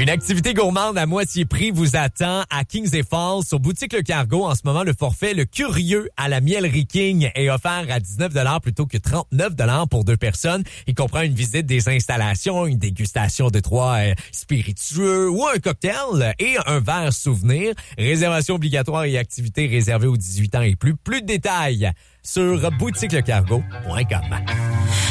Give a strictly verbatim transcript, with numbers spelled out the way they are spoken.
Une activité gourmande à moitié prix vous attend à Kings et Falls sur Boutique Le Cargo. En ce moment, le forfait Le Curieux à la Mielerie King est offert à dix-neuf dollars plutôt que trente-neuf dollars pour deux personnes. Il comprend une visite des installations, une dégustation de trois euh, spiritueux ou un cocktail et un verre souvenir. Réservation obligatoire et activités réservées aux dix-huit ans et plus. Plus de détails sur boutique le cargo point com.